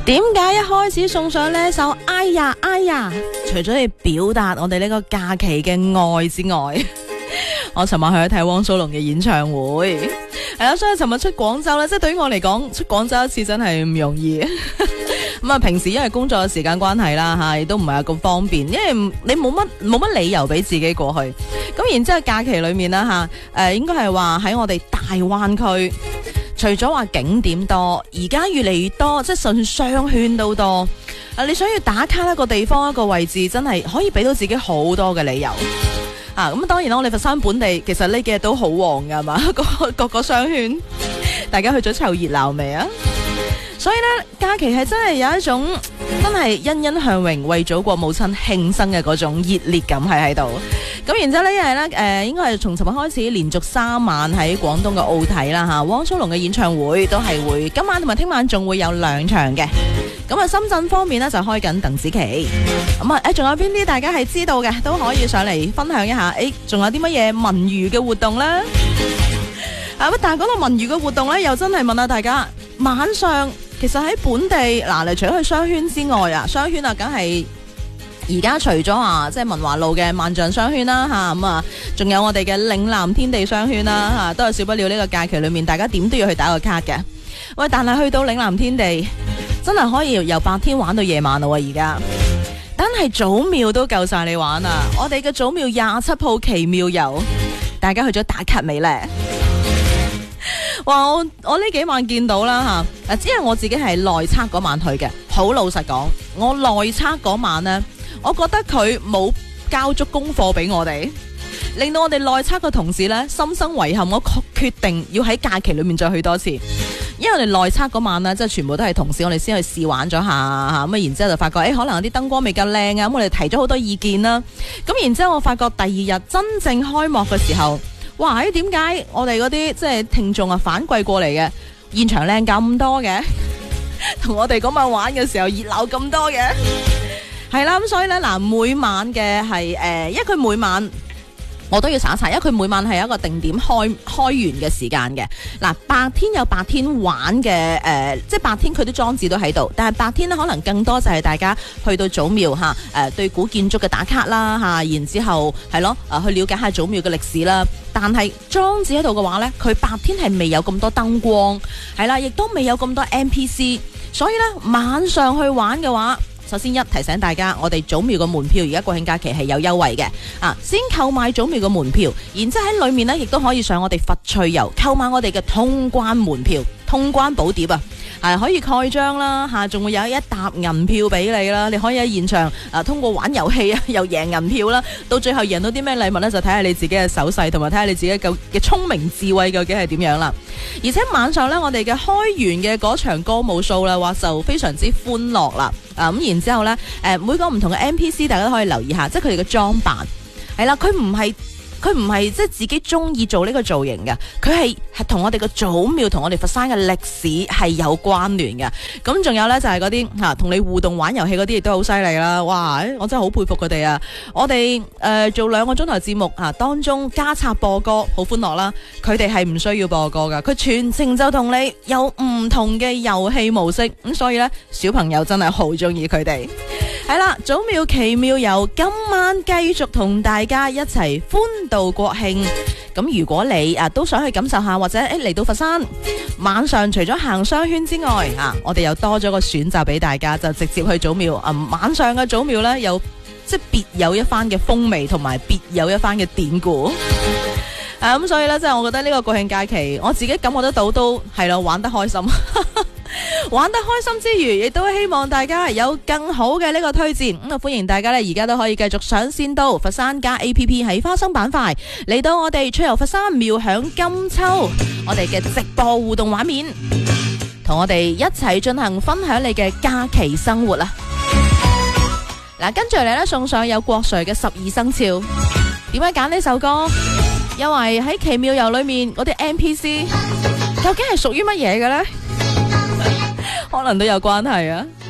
點解一開始送上呢首哎呀哎呀，除咗要表達我哋呢個假期嘅愛之外，我尋晚去咗睇汪蘇泷嘅演唱會，係啦，所以尋日出廣州咧，即係對於我嚟講，出廣州一次真係唔容易。咁啊，平時因為工作嘅時間關係啦，吓亦都唔係咁方便，因為你冇乜理由俾自己過去。咁然之後假期裏面啦，吓應該係話喺我哋大灣區。除咗話景點多，而家越嚟越多，即係甚至商圈都多。你想要打卡一個地方一個位置，真係可以俾到自己好多嘅理由。咁當然啦，我哋佛山本地其實呢幾日都好旺噶嘛，各個商圈，大家去咗湊熱鬧未啊？所以呢，假期係真係有一種真係欣欣向榮，為祖國母親慶生嘅嗰種熱烈感係喺度。咁然之後呢，因為呢，應該係從尋日開始，連續3晚喺廣東嘅奧體啦嚇，汪蘇泷嘅演唱會都係會今晚同埋聽晚仲會有2場嘅。咁啊，深圳方面呢，就開緊鄧紫棋。咁啊，仲有邊啲大家係知道嘅，都可以上嚟分享一下。仲有啲乜嘢文娛嘅活動呢？但係講到文娛嘅活動呢，又真係問下大家，晚上其實喺本地嗱，你除咗去商圈之外啊，商圈啊，梗係而家除咗話即係文華路嘅萬象商圈啦嚇，咁啊，仲有我哋嘅嶺南天地商圈啦嚇，都係少不了呢個假期裏面，大家點都要去打個卡嘅。喂，但係去到嶺南天地，真係可以由白天玩到夜晚咯喎！而家單係祖廟都夠晒你玩啊！我哋嘅祖廟27號奇妙遊，大家去咗打卡未呢？哇！我呢幾晚見到啦嚇，只係我自己係內測嗰晚去嘅。好老實講，我內測嗰晚呢，我覺得佢冇交足功課俾我哋，令到我哋內測嘅同事呢心生遺憾。我決定要喺假期裏面再去多次，因為我哋內測嗰晚呢，即係全部都係同事，我哋先去試玩咗下嚇，咁然之後就發覺可能有啲燈光未夠靚啊，咁我哋提咗好多意見啦。咁然之後我發覺第2日真正開幕嘅時候，哇！點解我哋嗰啲即係聽眾啊反饋過嚟嘅現場靚咁多嘅，同我哋嗰晚玩嘅時候熱鬧咁多嘅，係啦。咁所以呢，嗱，每晚嘅係因為佢每晚我都要查一查，因為佢每晚係有一個定點開完嘅時間嘅。嗱，白天有白天玩嘅即係白天佢啲裝置都喺度，但係白天呢，可能更多就係大家去到祖廟嚇對古建築嘅打卡啦嚇，然之後係咯去了解下祖廟嘅歷史啦。但係裝置喺度嘅話呢，佢白天係未有咁多燈光，係啦，亦都未有咁多 NPC， 所以呢，晚上去玩嘅話，首先提醒大家，我哋祖廟嘅門票而家國慶假期係有優惠嘅，先購買祖廟嘅門票，然之後喺裏面呢，亦都可以上我哋佛趣遊購買我哋嘅通關門票、通關寶碟啊，可以蓋章啦嚇，仲會有一沓銀票俾你啦，你可以喺現場通過玩遊戲又贏銀票啦，到最後贏到啲咩禮物呢？就睇下你自己嘅手勢同埋睇下你自己嘅聰明智慧究竟係點樣啦。而且晚上呢，我哋嘅開園嘅嗰場歌舞 show 呢，話就非常之歡樂啦。咁然之後呢，每個唔同嘅 NPC 大家都可以留意下，即係佢哋嘅裝扮係啦，佢唔係即係自己中意做呢個造型嘅，佢係同我哋嘅祖廟同我哋佛山嘅歷史係有關聯嘅。咁仲有呢，就係嗰啲同你互動玩遊戲嗰啲亦都好犀利啦！哇，我真係好佩服佢哋啊！我哋做2個鐘頭節目當中加插播歌好歡樂啦，佢哋係唔需要播歌噶，佢全程就同你有唔同嘅遊戲模式，咁所以呢，小朋友真係好中意佢哋。係啦，祖廟奇妙遊今晚繼續同大家一齊歡度國慶。咁如果你都想去感受下，或者嚟到佛山晚上除咗行商圈之外，我哋又多咗個選擇俾大家，就直接去祖廟。晚上嘅祖廟呢，有即係別有一番嘅風味，同埋別有一番嘅典故。咁所以呢，即係我覺得呢個國慶假期，我自己感覺得到都係咯，玩得開心。玩得開心之餘，亦都希望大家有更好嘅呢個推薦。咁歡迎大家呢，而家都可以繼續上線到佛山加 APP 喺花生板塊嚟到我哋出遊佛山妙享金秋，我哋嘅直播互動畫面，同我哋一齊進行分享你嘅假期生活啦。跟住嚟呢，送上有國瑞嘅12生肖。點解揀呢首歌？因為喺奇妙遊裏面嗰啲 NPC 究竟係屬於乜嘢嘅呢？可能都有關係啊！